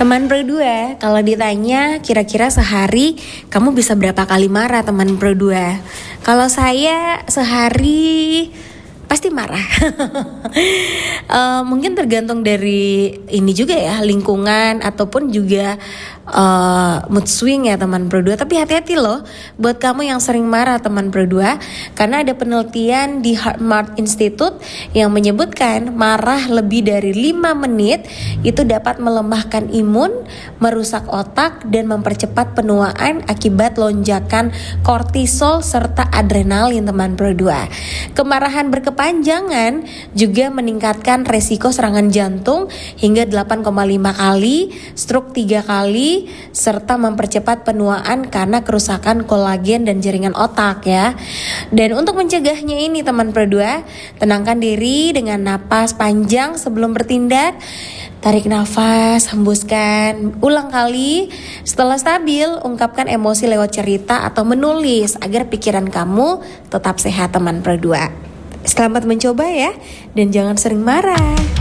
Teman Pro 2, kalau ditanya kira-kira sehari kamu bisa berapa kali marah teman Pro 2? Kalau saya sehari pasti marah. Mungkin tergantung dari ini juga ya, lingkungan ataupun juga mood swing ya teman Pro 2. Tapi hati-hati loh buat kamu yang sering marah teman Pro 2, karena ada penelitian di HeartMath Institute yang menyebutkan marah lebih dari 5 menit itu dapat melemahkan imun, merusak otak, dan mempercepat penuaan akibat lonjakan kortisol serta adrenalin teman Pro 2. Kemarahan berkepanjangan juga meningkatkan resiko serangan jantung hingga 8,5 kali, stroke 3 kali, serta mempercepat penuaan karena kerusakan kolagen dan jaringan otak ya. Dan untuk mencegahnya ini teman Pro 2, tenangkan diri dengan napas panjang sebelum bertindak. Tarik nafas, hembuskan, ulang kali. Setelah stabil, ungkapkan emosi lewat cerita atau menulis agar pikiran kamu tetap sehat teman Pro 2. Selamat mencoba ya, dan jangan sering marah.